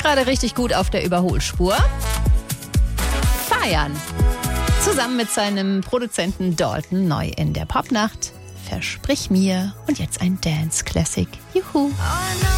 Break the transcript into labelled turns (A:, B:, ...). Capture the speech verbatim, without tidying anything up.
A: gerade richtig gut auf der Überholspur. Feiern. Zusammen mit seinem Produzenten Dalton neu in der Popnacht. Versprich mir. Und jetzt ein Dance-Classic. Juhu.